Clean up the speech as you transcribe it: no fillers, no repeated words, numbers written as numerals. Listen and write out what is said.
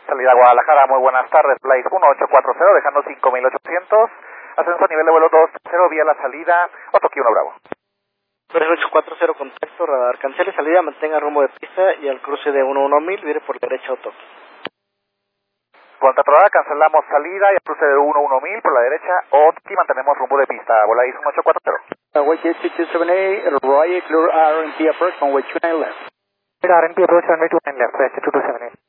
salida a Guadalajara, muy buenas tardes, Flight 1840, dejando 5800, ascenso a nivel de vuelo 20, vía la salida, Otoki 1 Bravo. 3840, contacto, radar, cancele salida, mantenga rumbo de pista y al cruce de 11000, vire por derecha Otoki. Contacto radar, cancelamos salida y al cruce de 11000 por la derecha, Otoki, mantenemos rumbo de pista, Volaris 1840. White 278, right, clear RMP approach, runway 29 left. RMP approach, runway 29 left, 227.